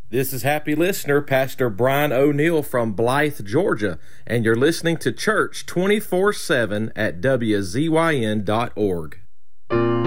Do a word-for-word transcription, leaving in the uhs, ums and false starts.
This is happy listener, Pastor Brian O'Neill from Blythe, Georgia, and you're listening to Church twenty-four seven at W Z Y N dot org.